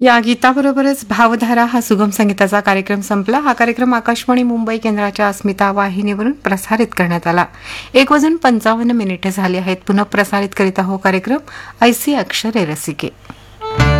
या गीताबरोबरच भावधारा हा सुगम संगीताचा कार्यक्रम संपला. हा कार्यक्रम आकाशवाणी मुंबई केंद्राच्या अस्मिता वाहिनीवरून प्रसारित करण्यात आला. 1:55 झाली आहेत. पुन्हा प्रसारित करीत आहो कार्यक्रम ऐसी अक्षरे रसिके.